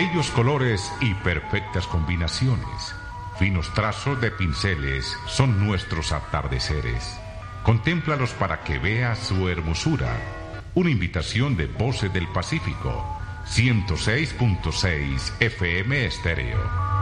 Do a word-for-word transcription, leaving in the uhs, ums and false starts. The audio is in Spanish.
Bellos colores y perfectas combinaciones, finos trazos de pinceles son nuestros atardeceres. Contémplalos para que veas su hermosura. Una invitación de Voces del Pacífico, ciento seis punto seis F M Estéreo.